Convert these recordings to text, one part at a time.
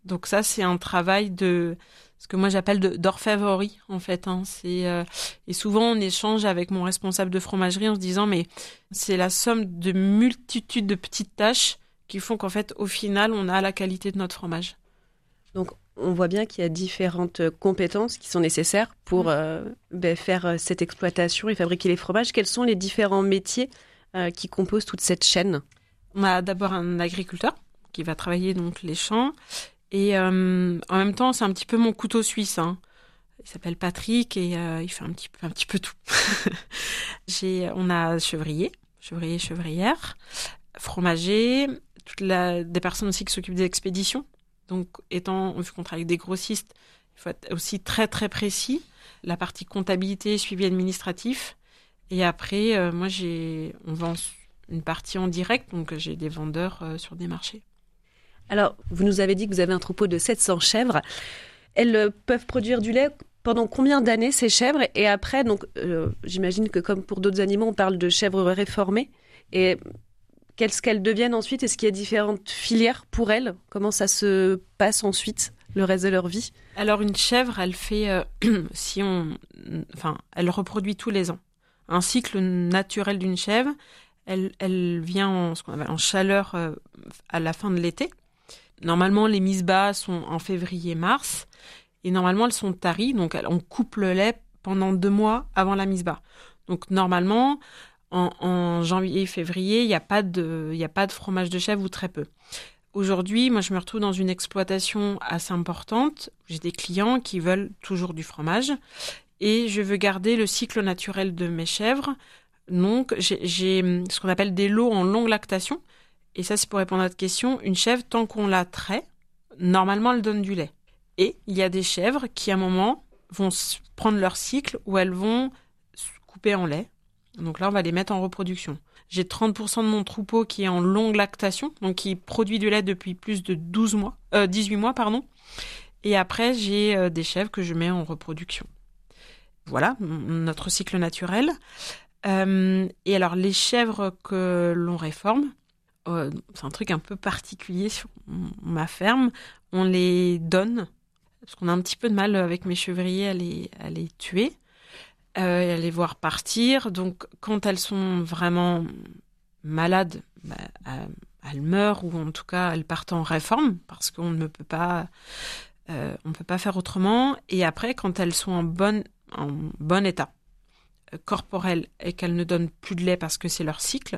Donc ça, c'est un travail de ce que moi j'appelle d'orfèvrerie, en fait. Et souvent, on échange avec mon responsable de fromagerie en se disant, mais c'est la somme de multitudes de petites tâches qui font qu'en fait, au final, on a la qualité de notre fromage. Donc, on voit bien qu'il y a différentes compétences qui sont nécessaires pour faire cette exploitation et fabriquer les fromages. Quels sont les différents métiers qui composent toute cette chaîne ? On a d'abord un agriculteur qui va travailler donc les champs. Et en même temps, c'est un petit peu mon couteau suisse. Il s'appelle Patrick et il fait un petit peu tout. On a chevrière, fromager, des personnes aussi qui s'occupent des expéditions. Donc, vu qu'on travaille avec des grossistes, il faut être aussi très très précis. La partie comptabilité, suivi administratif. Et après, on vend une partie en direct, donc j'ai des vendeurs sur des marchés. Alors, vous nous avez dit que vous avez un troupeau de 700 chèvres. Elles peuvent produire du lait pendant combien d'années, ces chèvres ? Et après, donc, j'imagine que comme pour d'autres animaux, on parle de chèvres réformées. Et qu'est-ce qu'elles deviennent ensuite ? Est-ce qu'il y a différentes filières pour elles ? Comment ça se passe ensuite, le reste de leur vie ? Alors, une chèvre, elle fait, elle reproduit tous les ans. Un cycle naturel d'une chèvre, elle vient ce qu'on appelle en chaleur à la fin de l'été. Normalement, les mises bas sont en février-mars. Et normalement, elles sont taries. Donc, on coupe le lait pendant 2 mois avant la mise bas. Donc, normalement, en janvier-février, il n'y a pas de fromage de chèvre ou très peu. Aujourd'hui, moi, je me retrouve dans une exploitation assez importante. J'ai des clients qui veulent toujours du fromage. Et je veux garder le cycle naturel de mes chèvres. Donc, j'ai ce qu'on appelle des lots en longue lactation. Et ça, c'est pour répondre à votre question. Une chèvre, tant qu'on la traite, normalement, elle donne du lait. Et il y a des chèvres qui, à un moment, vont prendre leur cycle où elles vont se couper en lait. Donc là, on va les mettre en reproduction. J'ai 30% de mon troupeau qui est en longue lactation, donc qui produit du lait depuis plus de 18 mois. Et après, j'ai des chèvres que je mets en reproduction. Voilà, notre cycle naturel. Et alors, les chèvres que l'on réforme, c'est un truc un peu particulier sur ma ferme. On les donne, parce qu'on a un petit peu de mal avec mes chevriers à les tuer, et à les voir partir. Donc, quand elles sont vraiment malades, elles meurent, ou en tout cas, elles partent en réforme, parce qu'on ne peut pas faire autrement. Et après, quand elles sont en bon état corporel et qu'elles ne donnent plus de lait parce que c'est leur cycle,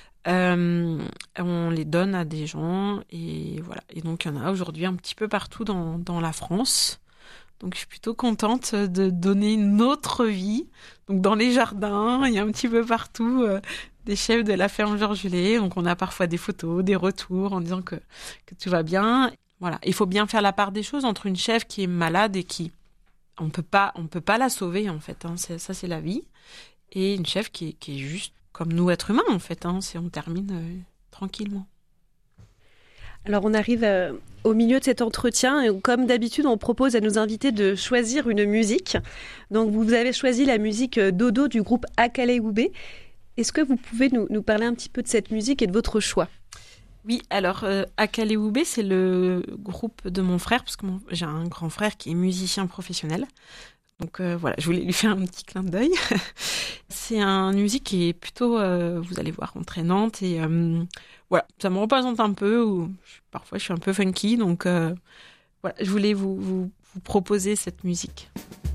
on les donne à des gens, et voilà. Et donc, il y en a aujourd'hui un petit peu partout dans la France. Donc, je suis plutôt contente de donner une autre vie. Donc, dans les jardins, il y a un petit peu partout des chèvres de la ferme Georges-Lay. Donc, on a parfois des photos, des retours en disant que tout va bien. Voilà. Il faut bien faire la part des choses entre une chèvre qui est malade et qui... On peut pas la sauver, en fait. Ça, c'est la vie. Et une chèvre qui est juste comme nous, êtres humains, en fait. On termine tranquillement. Alors, on arrive au milieu de cet entretien. Et comme d'habitude, on propose à nos invités de choisir une musique. Donc, vous avez choisi la musique Dodo du groupe Akale-Oubé. Est-ce que vous pouvez nous parler un petit peu de cette musique et de votre choix ? Oui, alors Akale-Oubé, c'est le groupe de mon frère, parce que j'ai un grand frère qui est musicien professionnel. Donc voilà, je voulais lui faire un petit clin d'œil. C'est une musique qui est plutôt, vous allez voir, entraînante. Et voilà, ça me représente un peu. Parfois, je suis un peu funky. Donc voilà, je voulais vous proposer cette musique.